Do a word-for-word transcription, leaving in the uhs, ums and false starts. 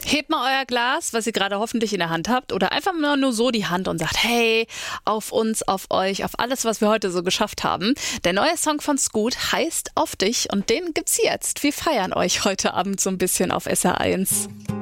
Hebt mal euer Glas, was ihr gerade hoffentlich in der Hand habt, oder einfach mal nur so die Hand und sagt, hey, auf uns, auf euch, auf alles, was wir heute so geschafft haben. Der neue Song von Scoot heißt Auf dich und den gibt's jetzt. Wir feiern euch heute Abend so ein bisschen auf S R eins.